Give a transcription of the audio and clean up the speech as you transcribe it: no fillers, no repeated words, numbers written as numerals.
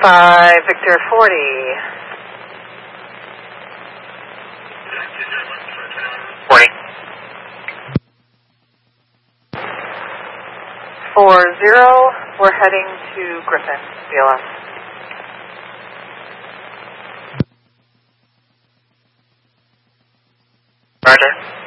5 Victor 40. We're heading to Griffin, BLS. Roger.